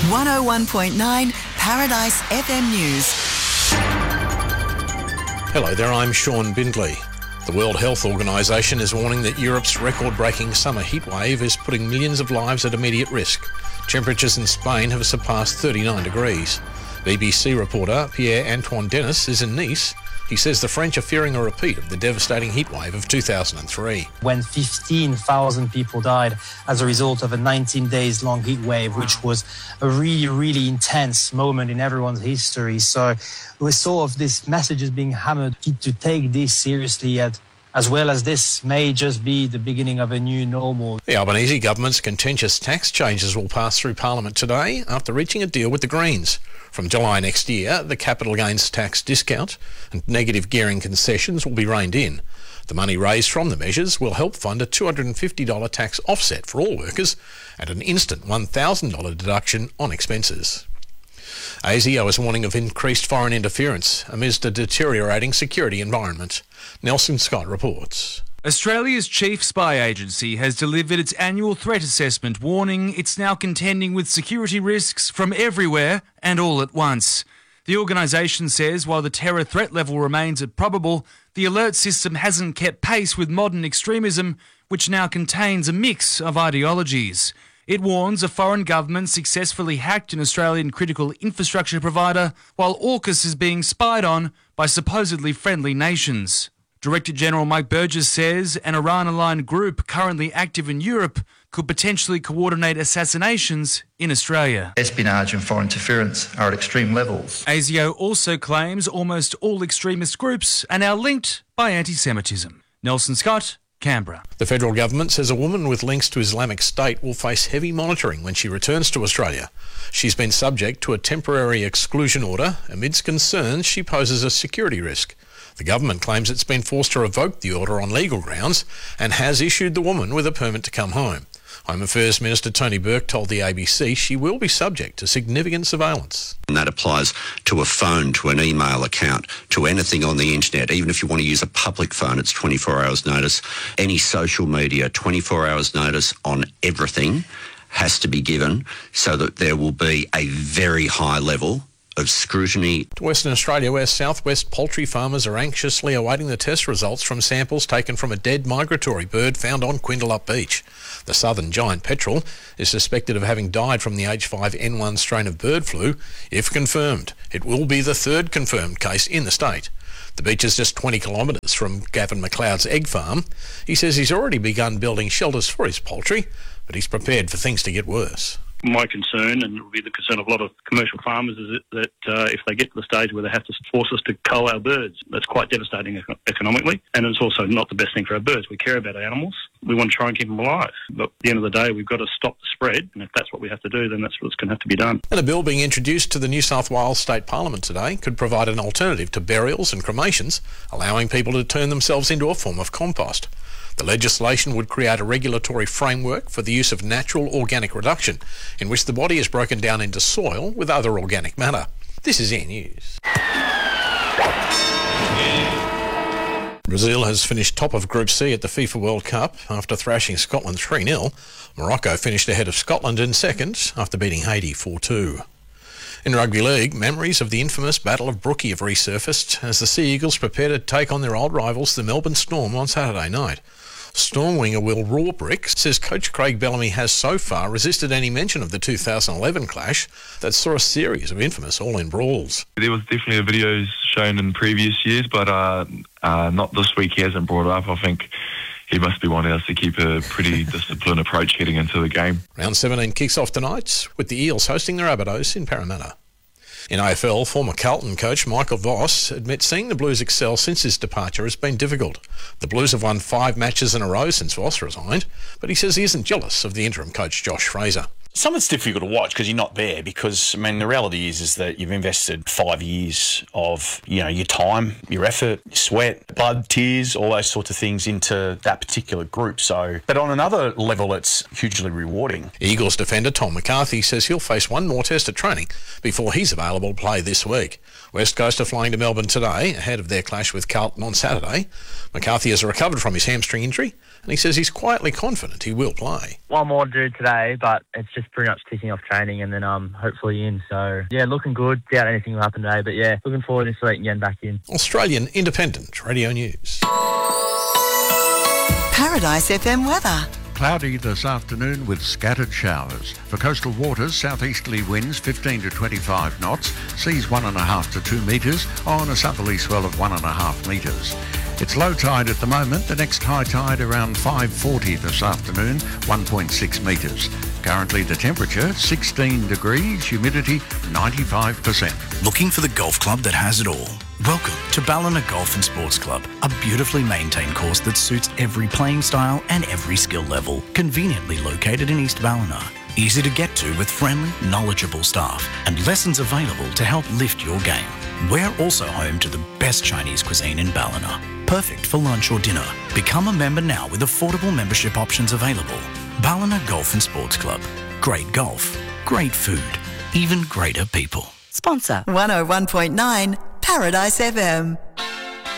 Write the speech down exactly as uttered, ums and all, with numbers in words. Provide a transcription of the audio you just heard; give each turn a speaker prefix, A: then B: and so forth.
A: one oh one point nine Paradise F M News.
B: Hello there, I'm Sean Bindley. The World Health Organisation is warning that Europe's record-breaking summer heatwave is putting millions of lives at immediate risk. Temperatures in Spain have surpassed thirty-nine degrees. B B C reporter Pierre-Antoine Denis is in Nice. He says the French are fearing a repeat of the devastating heatwave of two thousand three.
C: When fifteen thousand people died as a result of a nineteen days long heat wave, which was a really, really intense moment in everyone's history. So we saw of this message is being hammered to take this seriously, at, as well as this may just be the beginning of a new normal.
B: The Albanese government's contentious tax changes will pass through Parliament today after reaching a deal with the Greens. From July next year, the capital gains tax discount and negative gearing concessions will be reined in. The money raised from the measures will help fund a two hundred fifty dollars tax offset for all workers and an instant one thousand dollars deduction on expenses. ASIO is warning of increased foreign interference amidst a deteriorating security environment. Nelson Scott reports.
D: Australia's chief spy agency has delivered its annual threat assessment, warning it's now contending with security risks from everywhere and all at once. The organisation says while the terror threat level remains at probable, the alert system hasn't kept pace with modern extremism, which now contains a mix of ideologies. It warns a foreign government successfully hacked an Australian critical infrastructure provider, while AUKUS is being spied on by supposedly friendly nations. Director General Mike Burgess says an Iran-aligned group currently active in Europe could potentially coordinate assassinations in Australia.
E: Espionage and foreign interference are at extreme levels.
D: ASIO also claims almost all extremist groups are now linked by anti-Semitism. Nelson Scott, Canberra.
B: The federal government says a woman with links to Islamic State will face heavy monitoring when she returns to Australia. She's been subject to a temporary exclusion order amidst concerns she poses a security risk. The government claims it's been forced to revoke the order on legal grounds and has issued the woman with a permit to come home. Home Affairs Minister Tony Burke told the A B C she will be subject to significant surveillance.
F: And that applies to a phone, to an email account, to anything on the internet. Even if you want to use a public phone, it's twenty-four hours notice. Any social media, twenty-four hours notice on everything has to be given so that there will be a very high level of scrutiny.
B: To Western Australia, where southwest poultry farmers are anxiously awaiting the test results from samples taken from a dead migratory bird found on Quindalup Beach. The southern giant petrel is suspected of having died from the H five N one strain of bird flu. If confirmed, it will be the third confirmed case in the state. The beach is just twenty kilometres from Gavin McLeod's egg farm. He says he's already begun building shelters for his poultry, but he's prepared for things to get worse.
G: My concern, and it will be the concern of a lot of commercial farmers, is that, that uh, if they get to the stage where they have to force us to cull our birds, that's quite devastating econ- economically, and it's also not the best thing for our birds. We care about our animals. We want to try and keep them alive. But at the end of the day, we've got to stop the spread, and if that's what we have to do, then that's what's going to have to be done.
B: And a bill being introduced to the New South Wales State Parliament today could provide an alternative to burials and cremations, allowing people to turn themselves into a form of compost. The legislation would create a regulatory framework for the use of natural organic reduction, in which the body is broken down into soil with other organic matter. This is Air News. Brazil has finished top of Group C at the FIFA World Cup after thrashing Scotland three nil. Morocco finished ahead of Scotland in second after beating Haiti four two. In rugby league, memories of the infamous Battle of Brookie have resurfaced as the Sea Eagles prepare to take on their old rivals, the Melbourne Storm, on Saturday night. Storm winger Will Rawbrick says coach Craig Bellamy has so far resisted any mention of the two thousand eleven clash that saw a series of infamous all-in brawls.
H: There was definitely a videos shown in previous years, but uh, uh, not this week. He hasn't brought it up. I think he must be wanting us to keep a pretty disciplined approach heading into the game.
B: Round seventeen kicks off tonight with the Eels hosting the Rabbitohs in Parramatta. In A F L, former Carlton coach Michael Voss admits seeing the Blues excel since his departure has been difficult. The Blues have won five matches in a row since Voss resigned, but he says he isn't jealous of the interim coach Josh Fraser.
I: Some of it's difficult to watch because you're not there, because, I mean, the reality is is that you've invested five years of, you know, your time, your effort, your sweat, blood, tears, all those sorts of things into that particular group. So, but on another level, it's hugely rewarding.
B: Eagles defender Tom McCarthy says he'll face one more test at training before he's available to play this week. West Coast are flying to Melbourne today ahead of their clash with Carlton on Saturday. McCarthy has recovered from his hamstring injury and he says he's quietly confident he will play.
J: One more to do today, but it's just pretty much ticking off training and then um hopefully in. So, yeah, looking good. Doubt anything will happen today, but yeah, looking forward this week and getting back in.
B: Australian Independent Radio News.
A: Paradise F M weather.
K: Cloudy this afternoon with scattered showers. For coastal waters, southeasterly winds fifteen to twenty-five knots, seas one and a half to two metres on a southerly swell of one and a half metres. It's low tide at the moment, the next high tide around five forty this afternoon, one point six metres. Currently the temperature sixteen degrees, humidity ninety-five percent.
L: Looking for the golf club that has it all? Welcome to Ballina Golf and Sports Club, a beautifully maintained course that suits every playing style and every skill level. Conveniently located in East Ballina. Easy to get to with friendly, knowledgeable staff and lessons available to help lift your game. We're also home to the best Chinese cuisine in Ballina. Perfect for lunch or dinner. Become a member now with affordable membership options available. Ballina Golf and Sports Club. Great golf, great food, even greater people.
A: Sponsor one oh one point nine Paradise F M.